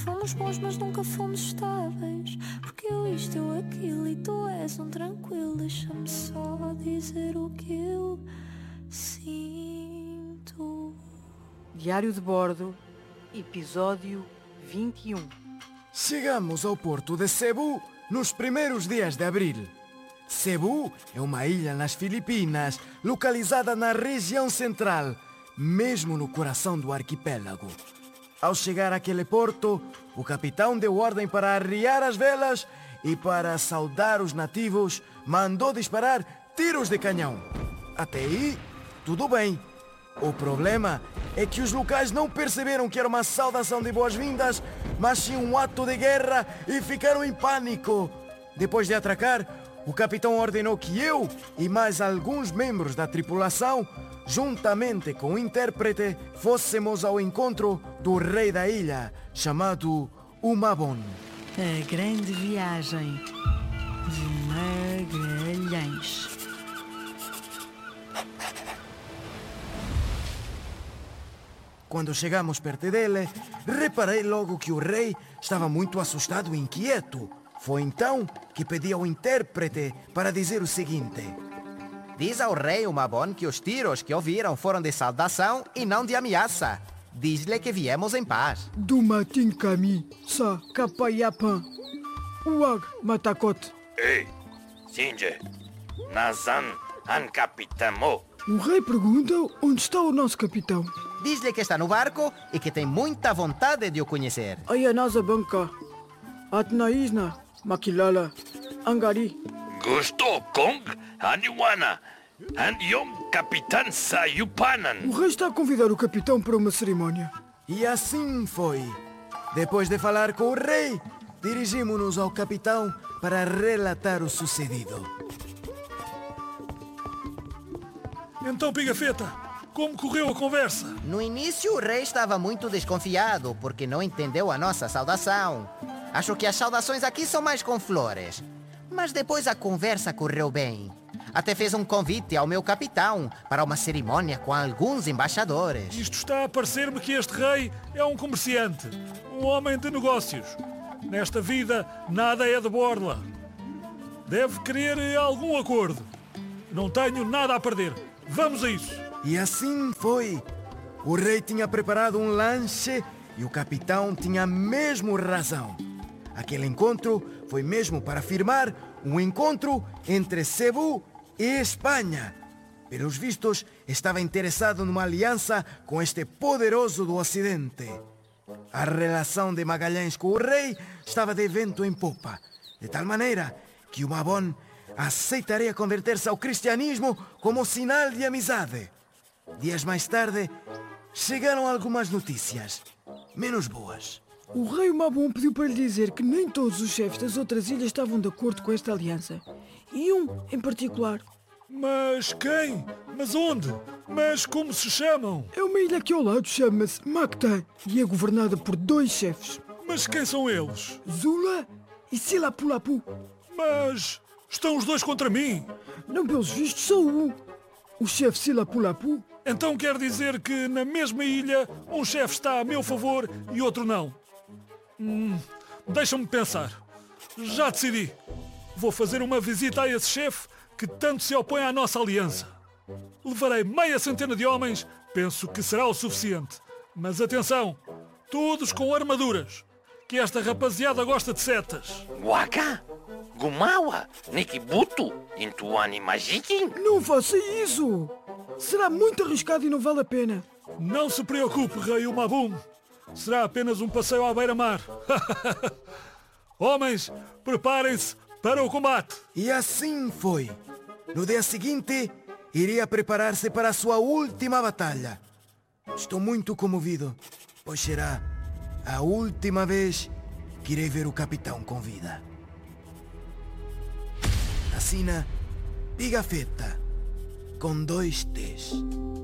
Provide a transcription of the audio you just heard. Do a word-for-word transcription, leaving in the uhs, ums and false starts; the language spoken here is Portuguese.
Fomos bons, mas nunca fomos estáveis. Porque eu isto, eu aquilo e tu és um tranquilo. Deixa-me só dizer o que eu sinto. Diário de bordo, episódio vinte e um. Chegamos ao porto de Cebu nos primeiros dias de abril. Cebu é uma ilha nas Filipinas, localizada na região central, mesmo no coração do arquipélago. Ao chegar àquele porto, o capitão deu ordem para arriar as velas e, para saudar os nativos, mandou disparar tiros de canhão. Até aí, tudo bem. O problema é que os locais não perceberam que era uma saudação de boas-vindas, mas sim um ato de guerra e ficaram em pânico. Depois de atracar, o capitão ordenou que eu e mais alguns membros da tripulação, juntamente com o intérprete, fôssemos ao encontro do rei da ilha, chamado Umabon. A grande viagem de Magalhães. Quando chegamos perto dele, reparei logo que o rei estava muito assustado e inquieto. Foi então que pedi ao intérprete para dizer o seguinte: Diz ao rei Umabon que os tiros que ouviram foram de saudação e não de ameaça. Diz-lhe que viemos em paz. Dumating kami sa kapayapan. Uwag matakot. Ei, Sinje, Nazan an capitão mo. O rei pergunta onde está o nosso capitão. Diz-lhe que está no barco e que tem muita vontade de o conhecer. Ai a nossa banca. Atna isna makilala angari. Gusto Kong Aniwana Anyom Capitão Sayupanan. O rei está a convidar o capitão para uma cerimónia. E assim foi. Depois de falar com o rei, dirigimos-nos ao capitão para relatar o sucedido. Então, Pigafetta, como correu a conversa? No início, o rei estava muito desconfiado porque não entendeu a nossa saudação. Acho que as saudações aqui são mais com flores. Mas depois a conversa correu bem. Até fez um convite ao meu capitão para uma cerimônia com alguns embaixadores. Isto está a parecer-me que este rei é um comerciante, um homem de negócios. Nesta vida, nada é de borla. Deve querer algum acordo. Não tenho nada a perder. Vamos a isso. E assim foi. O rei tinha preparado um lanche e o capitão tinha mesmo razão. Aquele encontro foi mesmo para firmar um encontro entre Cebu e Espanha. Pelos vistos, estava interessado numa aliança com este poderoso do Ocidente. A relação de Magalhães com o rei estava de vento em popa, de tal maneira que Umabon aceitaria converter-se ao cristianismo como sinal de amizade. Dias mais tarde, chegaram algumas notícias, menos boas. O rei Umabon pediu para lhe dizer que nem todos os chefes das outras ilhas estavam de acordo com esta aliança. E um, em particular. Mas quem? Mas onde? Mas como se chamam? É uma ilha que ao lado chama-se Mactan e é governada por dois chefes. Mas quem são eles? Zula e Silapulapu. Mas estão os dois contra mim. Não, pelos vistos, só um. O chefe Silapulapu. Então quer dizer que na mesma ilha um chefe está a meu favor e outro não. Hum, deixa-me pensar. Já decidi. Vou fazer uma visita a esse chefe que tanto se opõe à nossa aliança. Levarei meia centena de homens, penso que será o suficiente. Mas atenção, todos com armaduras, que esta rapaziada gosta de setas. Waka, Gumawa, Nikibutu, Intuani Magikin. Não faça isso! Será muito arriscado e não vale a pena. Não se preocupe, rei Umabon. Será apenas um passeio à beira-mar. Homens, preparem-se para o combate. E assim foi. No dia seguinte, iria preparar-se para a sua última batalha. Estou muito comovido, pois será a última vez que irei ver o capitão com vida. Assina Pigafetta, com dois T's.